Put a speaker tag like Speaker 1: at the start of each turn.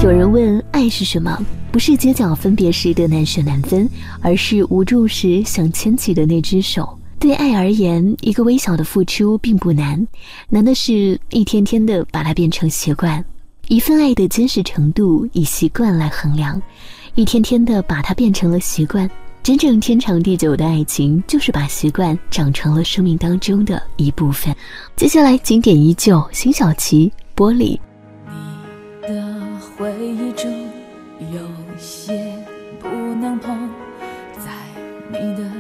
Speaker 1: 有人问爱是什么，不是街角分别时的难舍难分，而是无助时想牵起的那只手。对爱而言，一个微小的付出并不难，难的是一天天的把它变成习惯。一份爱的坚实程度以习惯来衡量，一天天的把它变成了习惯。真正天长地久的爱情，就是把习惯长成了生命当中的一部分。接下来经典依旧，辛晓琪《玻璃》。
Speaker 2: 你的回忆中有些不能碰，在你的